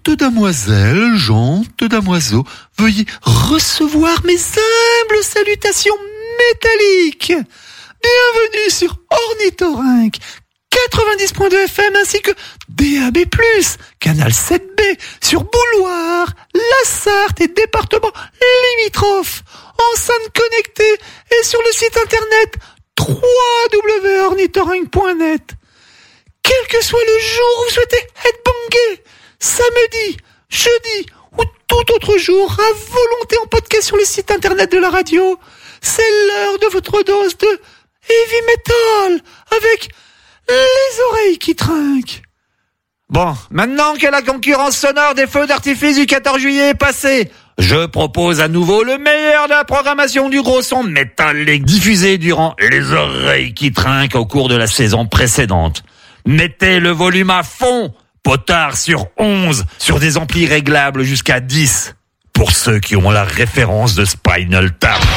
damoiselles, gentes damoiseaux, veuillez recevoir mes humbles salutations métalliques. Bienvenue sur Ornithorynque 90.2 FM ainsi que DAB+, canal 7B sur Bouloir, la Sarthe et départements limitrophes, enceinte connectée et sur le site internet www.ornithorynque.net. Quel que soit le jour où vous souhaitez être bangé, samedi, jeudi ou tout autre jour, à volonté en podcast sur le site internet de la radio, c'est l'heure de votre dose de heavy metal avec les oreilles qui trinquent. Bon, maintenant que la concurrence sonore des feux d'artifice du 14 juillet est passée, je propose à nouveau le meilleur de la programmation du gros son métallique diffusé durant les oreilles qui trinquent au cours de la saison précédente. Mettez le volume à fond, potard sur 11, sur des amplis réglables jusqu'à 10, pour ceux qui ont la référence de Spinal Tap.